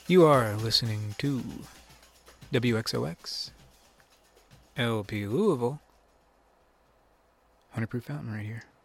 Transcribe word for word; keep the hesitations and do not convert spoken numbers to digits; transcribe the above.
You are listening to W X O X, L P Louisville, one hundred Proof Fountain right here.